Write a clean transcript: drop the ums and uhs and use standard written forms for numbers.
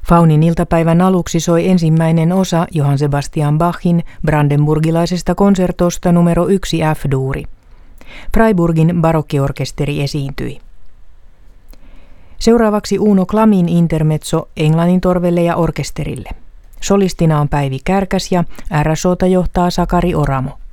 Faunin iltapäivän aluksi soi ensimmäinen osa Johann Sebastian Bachin brandenburgilaisesta konsertosta numero 1 F-duuri. Freiburgin barokkiorkesteri esiintyi. Seuraavaksi Uno Klamin intermezzo Englannin torvelle ja orkesterille. Solistina on Päivi Kärkäs ja RSO:ta johtaa Sakari Oramo.